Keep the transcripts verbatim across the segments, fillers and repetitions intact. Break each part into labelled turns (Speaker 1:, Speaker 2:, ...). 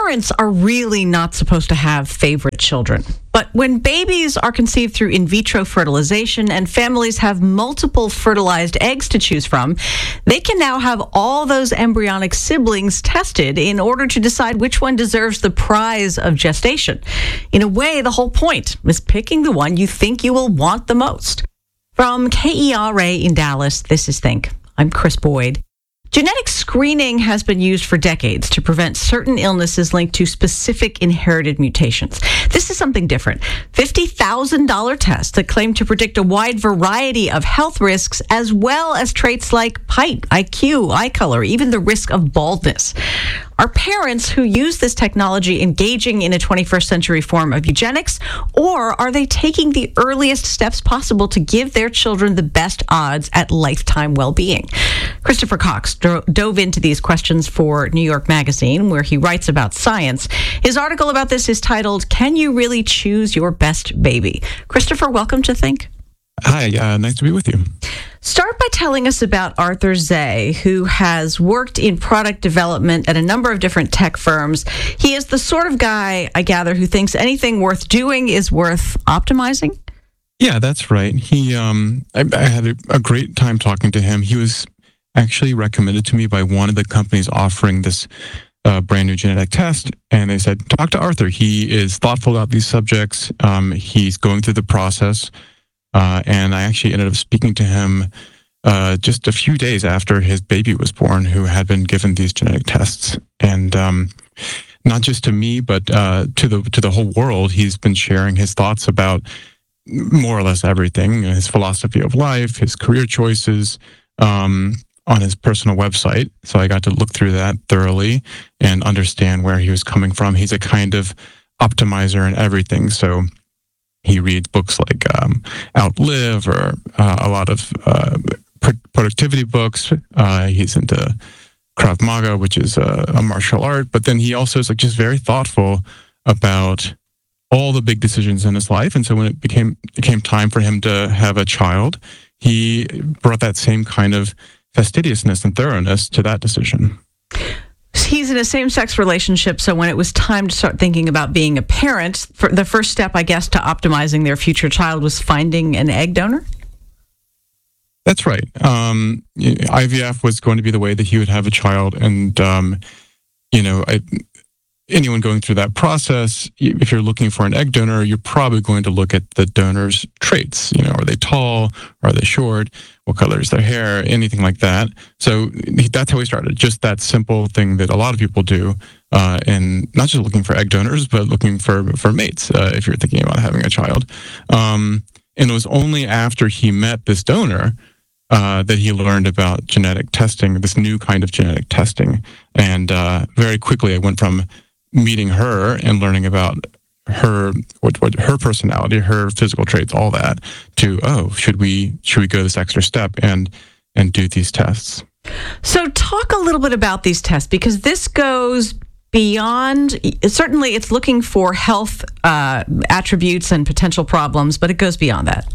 Speaker 1: Parents are really not supposed to have favorite children. But when babies are conceived through in vitro fertilization and families have multiple fertilized eggs to choose from, they can now have all those embryonic siblings tested in order to decide which one deserves the prize of gestation. In a way, the whole point is picking the one you think you will want the most. From K E R A in Dallas, this is Think. I'm Chris Boyd. Genetic screening has been used for decades to prevent certain illnesses linked to specific inherited mutations. This is something different. fifty thousand dollars tests that claim to predict a wide variety of health risks, as well as traits like height, I Q, eye color, even the risk of baldness. Are parents who use this technology engaging in a twenty-first century form of eugenics, or are they taking the earliest steps possible to give their children the best odds at lifetime well-being? Christopher Cox dro- dove into these questions for New York Magazine, where he writes about science. His article about this is titled, "Can You Really Choose Your Best Baby?" Christopher, welcome to Think.
Speaker 2: Hi, uh, nice to be with you.
Speaker 1: Start by telling us about Arthur Zay, who has worked in product development at a number of different tech firms. He is the sort of guy, I gather, who thinks anything worth doing is worth optimizing.
Speaker 2: Yeah, that's right. He, um, I, I had a, a great time talking to him. He was actually recommended to me by one of the companies offering this uh, brand new genetic test, and they said, talk to Arthur. He is thoughtful about these subjects. Um, he's going through the process. Uh, and I actually ended up speaking to him uh, just a few days after his baby was born, who had been given these genetic tests. And um, not just to me, but uh, to the to the whole world, he's been sharing his thoughts about more or less everything, his philosophy of life, his career choices, um, on his personal website. So I got to look through that thoroughly and understand where he was coming from. He's a kind of optimizer in everything. So he reads books like um, Outlive or uh, a lot of uh, productivity books. Uh, he's into Krav Maga, which is a, a martial art. But then he also is like just very thoughtful about all the big decisions in his life. And so when it became it came time for him to have a child, he brought that same kind of fastidiousness and thoroughness to that decision.
Speaker 1: He's in a same-sex relationship, so when it was time to start thinking about being a parent, for the first step, I guess, to optimizing their future child was finding an egg donor?
Speaker 2: That's right. Um, I V F was going to be the way that he would have a child, and, um, you know, I, anyone going through that process, if you're looking for an egg donor, you're probably going to look at the donor's traits. You know, are they tall? Are they short? What color is their hair? Anything like that. So that's how we started. Just that simple thing that a lot of people do, uh, and not just looking for egg donors, but looking for for mates. Uh, if you're thinking about having a child, um, and it was only after he met this donor uh, that he learned about genetic testing, this new kind of genetic testing, and uh, very quickly I went from meeting her and learning about her, what, what her personality, her physical traits, all that, to, oh, should we should we go this extra step and and do these tests?
Speaker 1: So talk a little bit about these tests, because this goes beyond, certainly it's looking for health uh, attributes and potential problems, but it goes beyond that.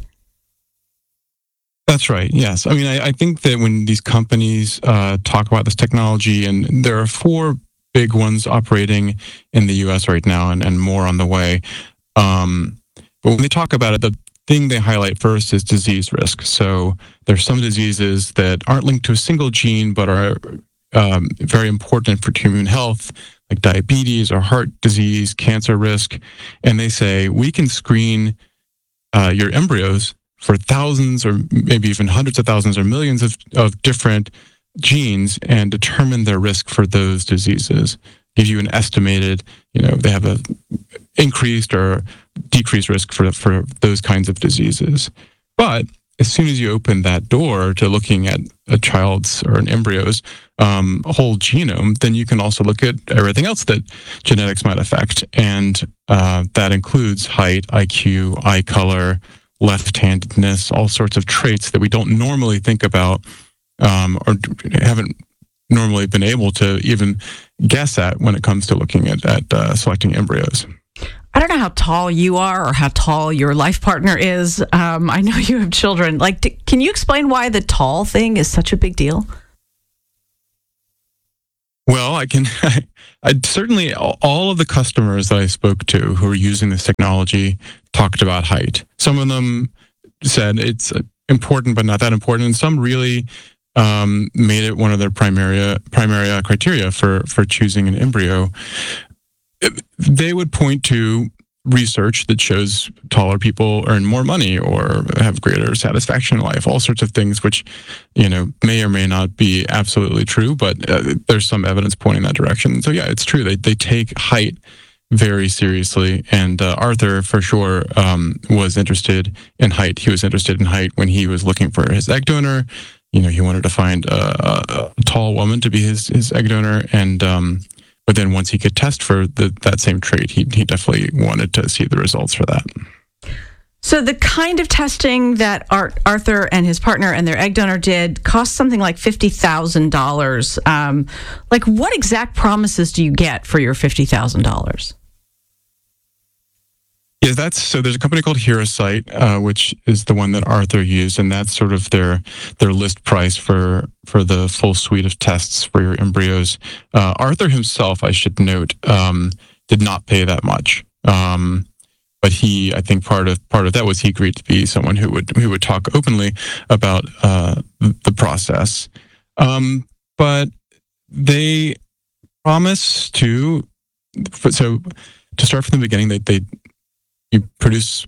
Speaker 2: That's right, yes. I mean, I, I think that when these companies uh, talk about this technology, and there are four big ones operating in the U S right now, and, and more on the way. Um, but when they talk about it, the thing they highlight first is disease risk. So there's some diseases that aren't linked to a single gene, but are um, very important for human health, like diabetes or heart disease, cancer risk. And they say, we can screen uh, your embryos for thousands or maybe even hundreds of thousands or millions of, of different genes and determine their risk for those diseases. Give you an estimated, you know, they have a increased or decreased risk for for those kinds of diseases. But as soon as you open that door to looking at a child's or an embryo's um, whole genome, then you can also look at everything else that genetics might affect, and uh, that includes height, I Q, eye color, left-handedness, all sorts of traits that we don't normally think about. Um, or haven't normally been able to even guess at when it comes to looking at, at uh, selecting embryos.
Speaker 1: I don't know how tall you are or how tall your life partner is. Um, I know you have children. Like, d- can you explain why the tall thing is such a big deal?
Speaker 2: Well, I can. I, I certainly all of the customers that I spoke to who are using this technology talked about height. Some of them said it's important, but not that important, and some really um, made it one of their primary primary uh, criteria for for choosing an embryo. They would point to research that shows taller people earn more money or have greater satisfaction in life, all sorts of things which, you know, may or may not be absolutely true, but uh, there's some evidence pointing that direction. So yeah, it's true. They they take height very seriously, and uh, Arthur for sure um, was interested in height. He was interested in height when he was looking for his egg donor. You know, he wanted to find a, a, a tall woman to be his his egg donor, and um, but then once he could test for the, that same trait, he he definitely wanted to see the results for that.
Speaker 1: So the kind of testing that Art, Arthur and his partner and their egg donor did cost something like fifty thousand dollars. Um, like, what exact promises do you get for your fifty thousand dollars?
Speaker 2: Yeah, that's so. There's a company called Herocyte, uh, which is the one that Arthur used, and that's sort of their their list price for for the full suite of tests for your embryos. Uh, Arthur himself, I should note, um, did not pay that much, um, but he, I think, part of part of that was he agreed to be someone who would who would talk openly about uh, the process. Um, but they promise to, so to start from the beginning, they they. You produce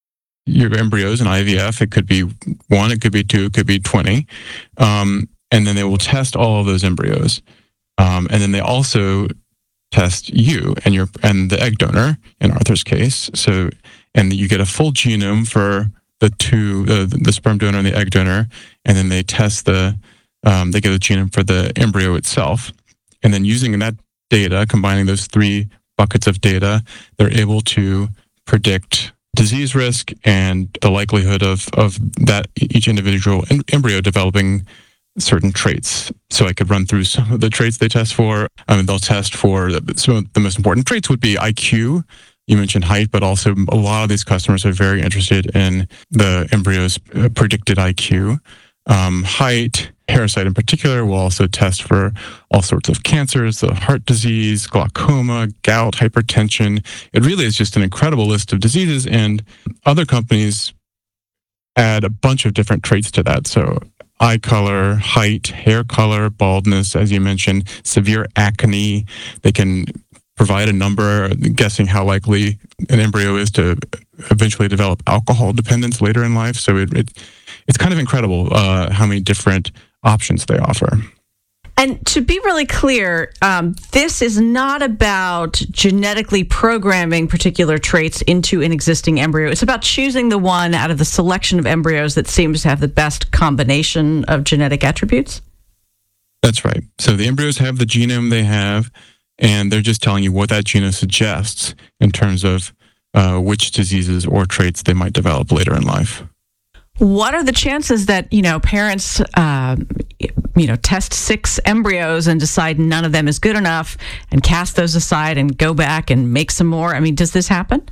Speaker 2: your embryos in I V F. It could be one, it could be two, it could be twenty. Um, and then they will test all of those embryos. Um, and then they also test you and your and the egg donor in Arthur's case. So, and you get a full genome for the two, uh, the sperm donor and the egg donor. And then they test the, um, they get a genome for the embryo itself. And then using that data, combining those three buckets of data, they're able to predict disease risk and the likelihood of, of that each individual embryo developing certain traits. So I could run through some of the traits they test for. I mean, they'll test for some of the most important traits would be I Q. You mentioned height, but also a lot of these customers are very interested in the embryo's predicted I Q. Um, height, Herocyte in particular, will also test for all sorts of cancers, the heart disease, glaucoma, gout, hypertension. It really is just an incredible list of diseases, and other companies add a bunch of different traits to that. So eye color, height, hair color, baldness, as you mentioned, severe acne. They can provide a number, guessing how likely an embryo is to eventually develop alcohol dependence later in life. So it, it it's kind of incredible uh, how many different options they offer.
Speaker 1: And to be really clear, um, this is not about genetically programming particular traits into an existing embryo. It's about choosing the one out of the selection of embryos that seems to have the best combination of genetic attributes?
Speaker 2: That's right. So the embryos have the genome they have, and they're just telling you what that genome suggests in terms of uh, which diseases or traits they might develop later in life.
Speaker 1: What are the chances that, you know, parents, uh, you know, test six embryos and decide none of them is good enough and cast those aside and go back and make some more? I mean, does this happen?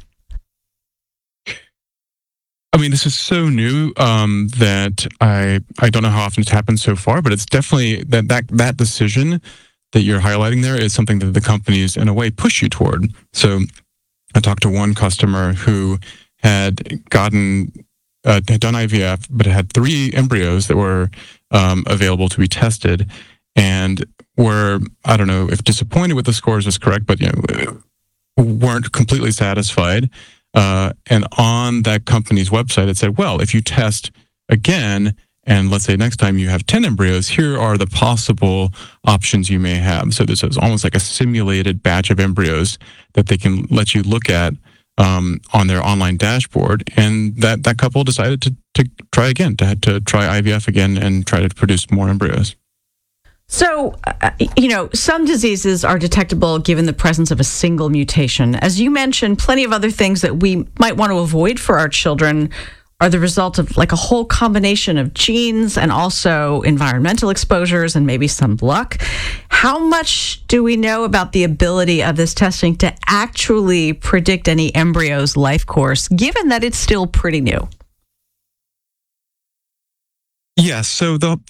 Speaker 2: I mean, this is so new um, that I I don't know how often it's happened so far, but it's definitely that that that decision that you're highlighting there is something that the companies, in a way, push you toward. So I talked to one customer who had gotten Uh, had done I V F, but it had three embryos that were um, available to be tested, and were, I don't know if disappointed with the scores is correct, but you know, weren't completely satisfied. Uh, and on that company's website, it said, well, if you test again, and let's say next time you have ten embryos, here are the possible options you may have. So this is almost like a simulated batch of embryos that they can let you look at Um, on their online dashboard, and that, that couple decided to, to try again, to, to try I V F again and try to produce more embryos.
Speaker 1: So, uh, you know, some diseases are detectable given the presence of a single mutation. As you mentioned, plenty of other things that we might want to avoid for our children are the result of like a whole combination of genes and also environmental exposures and maybe some luck. How much do we know about the ability of this testing to actually predict any embryo's life course, given that it's still pretty new?
Speaker 2: Yes. So the, the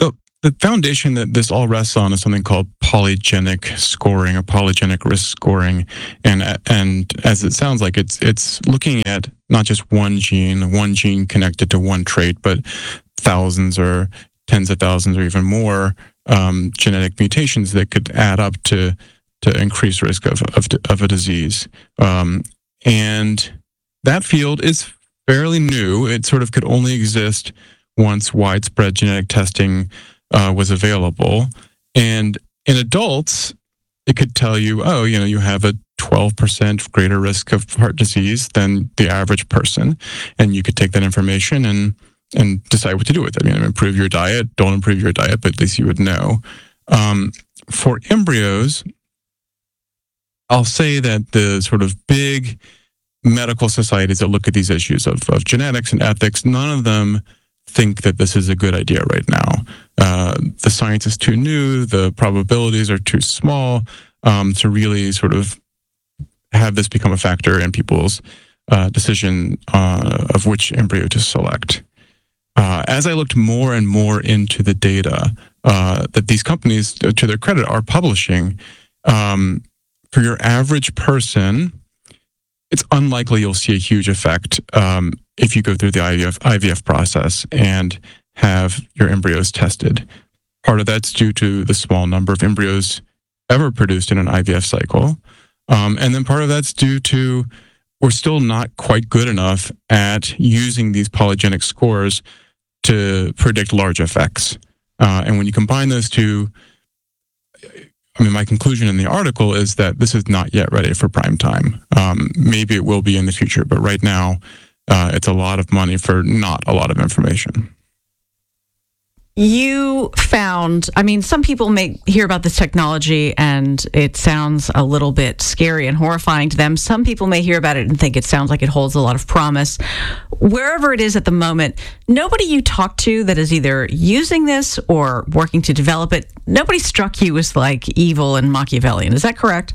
Speaker 2: the foundation that this all rests on is something called polygenic scoring or polygenic risk scoring. And and as it sounds like, it's it's looking at not just one gene, one gene connected to one trait, but thousands or tens of thousands or even more um, genetic mutations that could add up to to increase risk of of, of a disease. Um, and that field is fairly new. It sort of could only exist once widespread genetic testing Uh, was available. And in adults, it could tell you, oh, you know, you have a twelve percent greater risk of heart disease than the average person. And you could take that information and and decide what to do with it. I mean, improve your diet, don't improve your diet, but at least you would know. Um, for embryos, I'll say that the sort of big medical societies that look at these issues of, of genetics and ethics, none of them think that this is a good idea right now. Uh, the science is too new, the probabilities are too small um, to really sort of have this become a factor in people's uh, decision uh, of which embryo to select. Uh, as I looked more and more into the data uh, that these companies, to their credit, are publishing, um, for your average person, it's unlikely you'll see a huge effect um, if you go through the I V F, I V F process and have your embryos tested. Part of that's due to the small number of embryos ever produced in an I V F cycle. Um, and then part of that's due to we're still not quite good enough at using these polygenic scores to predict large effects. Uh, and when you combine those two, I mean, my conclusion in the article is that this is not yet ready for prime time. Um, maybe it will be in the future, but right now, uh, it's a lot of money for not a lot of information.
Speaker 1: You found, I mean, some people may hear about this technology and it sounds a little bit scary and horrifying to them. Some people may hear about it and think it sounds like it holds a lot of promise. Wherever it is at the moment, nobody you talk to that is either using this or working to develop it, nobody struck you as like evil and Machiavellian. Is that correct?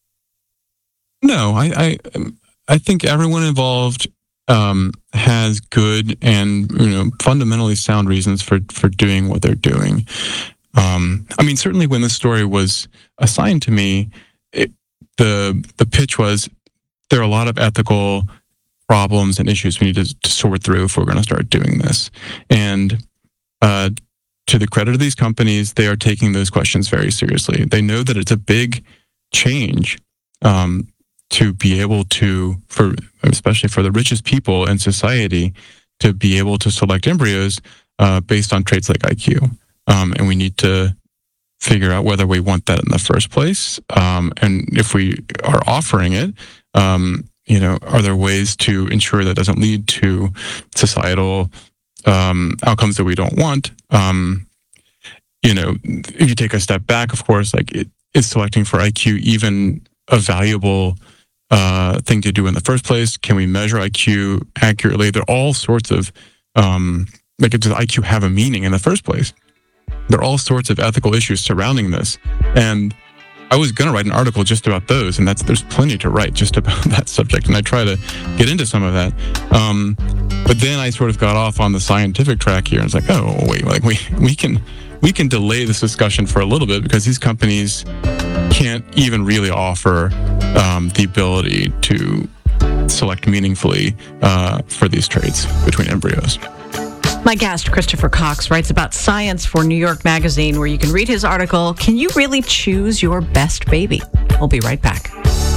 Speaker 2: No, I I, I think everyone involved um, has good and, you know, fundamentally sound reasons for, for doing what they're doing. Um, I mean, certainly when this story was assigned to me, it, the the pitch was there are a lot of ethical problems and issues we need to, to sort through if we're going to start doing this. And uh, to the credit of these companies, they are taking those questions very seriously. They know that it's a big change um, to be able to, for especially for the richest people in society, to be able to select embryos uh, based on traits like I Q. Um, and we need to figure out whether we want that in the first place. Um, and if we are offering it, um, you know, are there ways to ensure that doesn't lead to societal um, outcomes that we don't want? Um, you know, if you take a step back, of course, like it, is selecting for I Q even a valuable uh, thing to do in the first place? Can we measure I Q accurately? There are all sorts of, um, like, does I Q have a meaning in the first place? There are all sorts of ethical issues surrounding this. And I was going to write an article just about those, and that's there's plenty to write just about that subject, and I try to get into some of that. Um, but then I sort of got off on the scientific track here, and it's like, oh wait, like we we can we can delay this discussion for a little bit because these companies can't even really offer um, the ability to select meaningfully uh, for these traits between embryos.
Speaker 1: My guest, Christopher Cox, writes about science for New York Magazine, where you can read his article, Can You Really Choose Your Best Baby? We'll be right back.